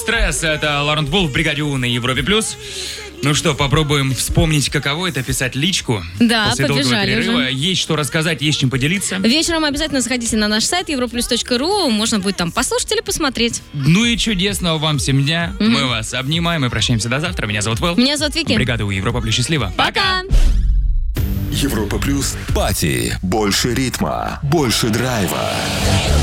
Стресс. Это Лорен Вул в бригаде У на Европе плюс. Ну что, попробуем вспомнить, каково это писать личку. Да, после долгого побежали перерыва. уже. Есть что рассказать, есть чем поделиться. Вечером обязательно заходите на наш сайт europlus.ru. Можно будет там послушать или посмотреть. Ну и чудесного вам всем дня. Мы вас обнимаем и прощаемся до завтра. Меня зовут Вэл. Меня зовут Вики. Бригада У Европа плюс. Счастливо. Пока! Европа плюс. Пати. Больше ритма. Больше драйва.